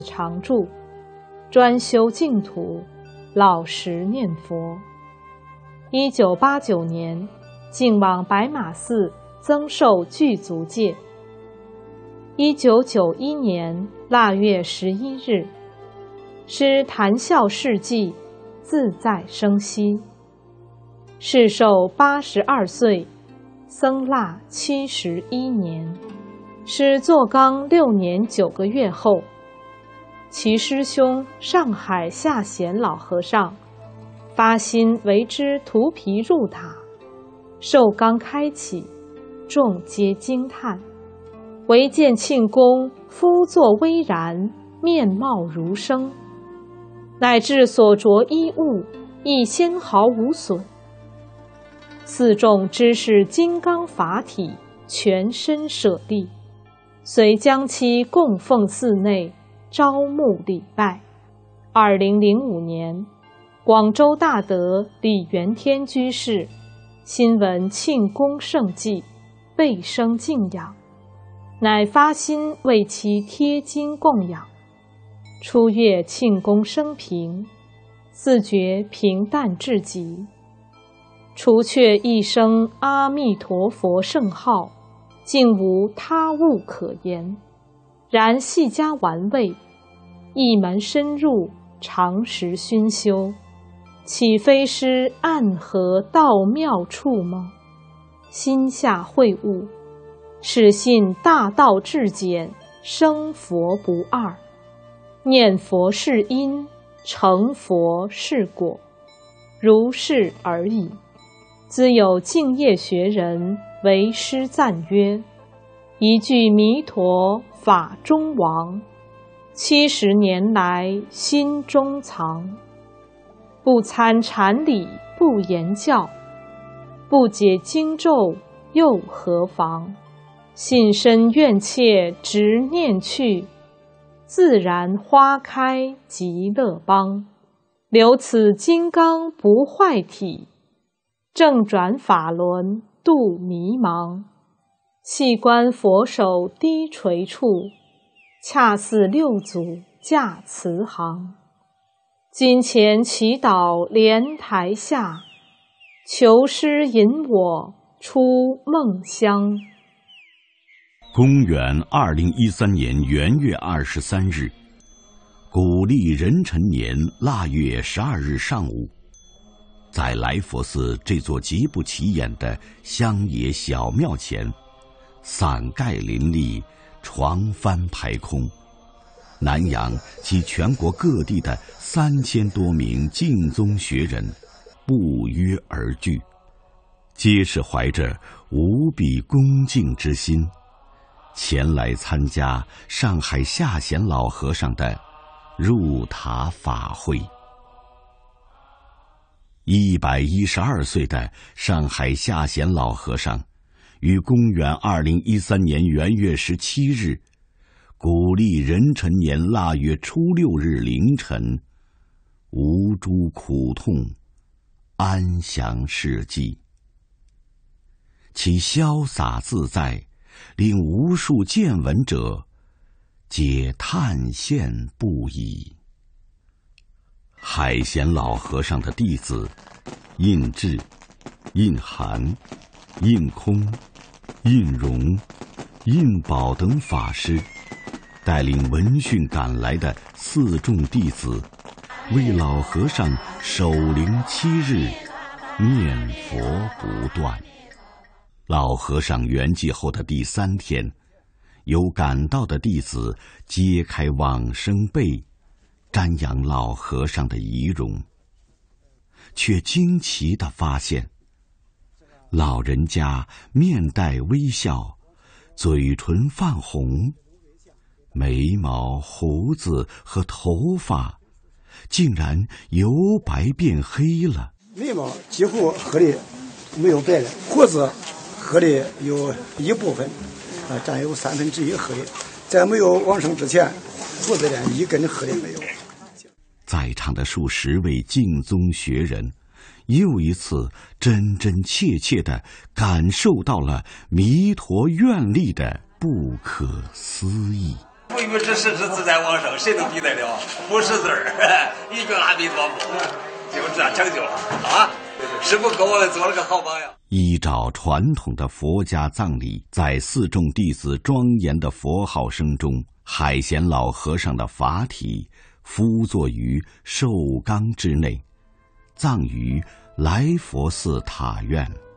常住，专修净土，老实念佛。1989年，竟往白马寺增寿具足戒。1991年腊月11日，师谈笑事迹，自在生息，世寿82岁，僧腊71年。师坐缸6年9个月后，其师兄上海下贤老和尚发心为之涂皮入塔，寿缸开启，众皆惊叹。唯见庆公肤作微然，面貌如生，乃至所着衣物亦纤毫无损。寺众知是金刚法体，全身舍利，遂将其供奉寺内，招募礼拜。2005年，广州大德李元天居士新闻庆功盛绩，倍生敬仰，乃发心为其贴经供养。初阅庆功生平，自觉平淡至极，除却一声阿弥陀佛圣号，竟无他物可言。然细加玩味，一门深入，常时熏修，岂非师暗合道妙处吗？心下会悟，始信大道至简，生佛不二，念佛是因，成佛是果，如是而已。兹有净业学人为师赞曰：一句弥陀法中王，70年来心中藏。不参禅理不言教，不解经咒又何妨？信身愿切直念去，自然花开极乐邦。留此金刚不坏体，正转法轮度迷茫。细观佛手低垂处，恰似六祖驾慈航。金钱祈祷莲台下，求师引我出梦乡。 公元2013年元月23日，古历壬辰年腊月12日上午，在来佛寺这座极不起眼的乡野小庙前，伞盖林立，床幡排空，南洋及全国各地的3000多名净宗学人不约而聚，皆是怀着无比恭敬之心，前来参加上海下贤老和尚的入塔法会。112岁的上海下贤老和尚，于公元2013年元月17日，古历壬辰年腊月初6日凌晨，无诸苦痛，安详逝迹。其潇洒自在，令无数见闻者皆叹羡不已。海贤老和尚的弟子印智、印涵、印空、印容、印宝等法师，带领闻讯赶来的4众弟子，为老和尚守灵7日，念佛不断。老和尚圆寂后的第3天，有赶到的弟子揭开往生被，瞻仰老和尚的遗容，却惊奇地发现，老人家面带微笑，嘴唇泛红，眉毛、胡子和头发竟然由白变黑了。 眉毛几乎黑的没有白了，胡子黑的有一部分，占有1/3黑的。在没有往生之前，胡子连一根黑的没有。 在场的数十位净宗学人，又一次真真切切地感受到了弥陀愿力的不可思议。 不语之实之自在往生，谁能比得了？不识字儿，一个阿弥陀佛，就这样成就了啊！师父给我们做了个好榜样。 依照传统的佛家葬礼，在四众弟子庄严的佛号声中，海贤老和尚的法体敷坐于寿缸之内，葬于来佛寺塔院。